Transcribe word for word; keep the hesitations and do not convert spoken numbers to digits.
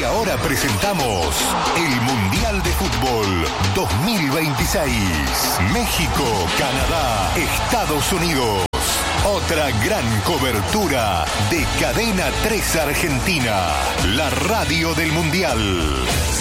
Y ahora presentamos el Mundial de Fútbol dos mil veintiséis. México, Canadá, Estados Unidos. Otra gran cobertura de Cadena tres Argentina, la radio del Mundial.